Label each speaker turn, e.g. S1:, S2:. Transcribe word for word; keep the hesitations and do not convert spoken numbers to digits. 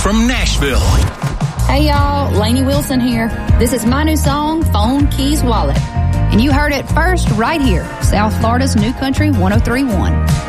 S1: from Nashville.
S2: Hey y'all, Lainey Wilson here. This is my new song, Phone Keys Wallet. And you heard it first right here, South Florida's New Country one oh three point one.